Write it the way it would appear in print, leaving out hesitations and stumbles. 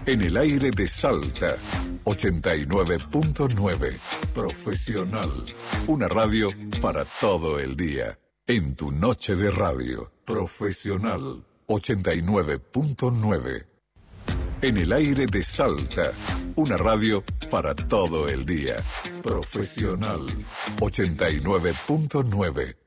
En el aire de Salta, 89.9. Profesional. Una radio para todo el día. En tu noche de radio. Profesional. 89.9. En el aire de Salta. Una radio para todo el día. Profesional. 89.9.